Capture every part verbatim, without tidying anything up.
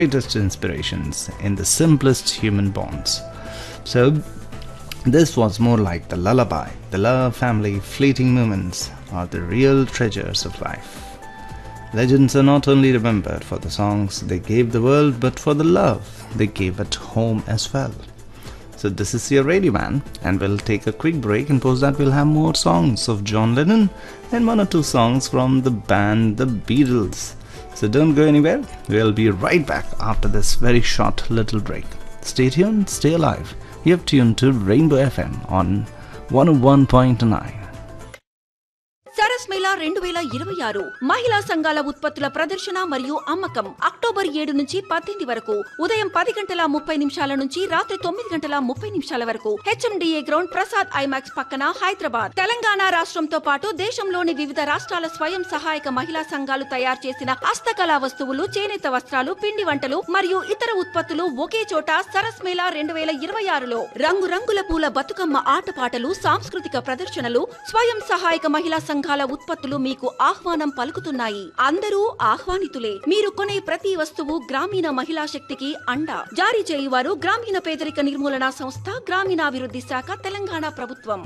greatest inspirations in the simplest human bonds. So, this was more like the lullaby. The love, family, fleeting moments are the real treasures of life. Legends are not only remembered for the songs they gave the world, but for the love they gave at home as well. So this is your Radio Man, and we'll take a quick break, and post that we'll have more songs of John Lennon and one or two songs from the band The Beatles. So don't go anywhere. We'll be right back after this very short little break. Stay tuned, stay alive. You have tuned to Rainbow F M on one oh one point nine. Saras Mela రెండు వేల ఇరవై ఆరు మహిళా సంఘాల ఉత్పత్తుల ప్రదర్శన మరియు అమ్మకం అక్టోబర్ ఏడు నుంచి పద్దెనిమిది వరకు ఉదయం పది గంటల ముప్పై నిమిషాల నుంచి రాత్రి తొమ్మిది గంటల ముప్పై నిమిషాల వరకు హెచ్ఎండిఏ గ్రౌండ్ ప్రసాద్ ఐమాక్స్ పక్కన హైదరాబాద్. తెలంగాణ రాష్ట్రంతో పాటు దేశంలోని వివిధ రాష్ట్రాల స్వయం సహాయక మహిళా సంఘాలు తయారు చేసిన హస్తకళా వస్తువులు, చేనేత వస్త్రాలు, పిండి వంటలు మరియు ఇతర ఉత్పత్తులు ఒకే చోట సరస్ మేళా రెండు వేల ఇరవై ఆరులో రంగురంగుల పూల బతుకమ్మ ఆటపాటలు, సాంస్కృతిక ప్రదర్శనలు, స్వయం సహాయక మహిళా సంఘాల ఉత్పత్తులు మీకు ఆహ్వానం పలుకుతున్నాయి. అందరూ ఆహ్వానితులే. మీరు కొనే ప్రతి వస్తువు గ్రామీణ మహిళా శక్తికి అండ. జారీ చేయువారు గ్రామీణ పేదరిక నిర్మూలన సంస్థ, గ్రామీణాభివృద్ధి శాఖ, తెలంగాణ ప్రభుత్వం.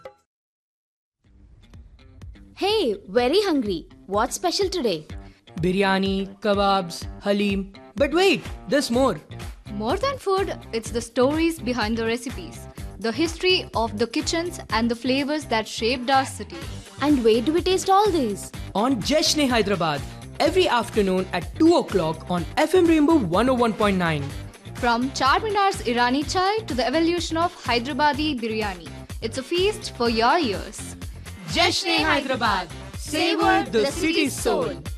Hey, very hungry. What's special today? Biryani, kebabs, halim. But wait, there's more. More than food, it's the stories behind the recipes, the history of the kitchens and the flavors that shaped our city. And where do we taste all these? On Jeshne Hyderabad, every afternoon at two o'clock on F M Rainbow one oh one point nine. From Charminar's Irani chai to the evolution of Hyderabadi biryani, it's a feast for your ears. Jeshne Hyderabad, savor the city's soul.